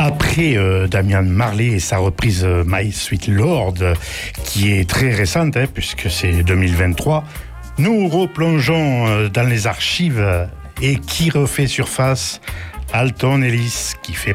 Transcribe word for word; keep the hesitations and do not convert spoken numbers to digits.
Après euh, Damian Marley et sa reprise euh, My Sweet Lord, euh, qui est très récente, hein, puisque c'est deux mille vingt-trois, nous replongeons euh, dans les archives euh, et qui refait surface, Alton Ellis, qui fait